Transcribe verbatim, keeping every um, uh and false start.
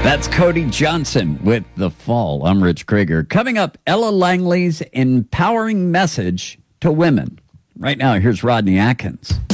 That's Cody Johnson with The Fall. I'm Rich Krieger. Coming up, Ella Langley's empowering message to women. Right now, here's Rodney Atkins.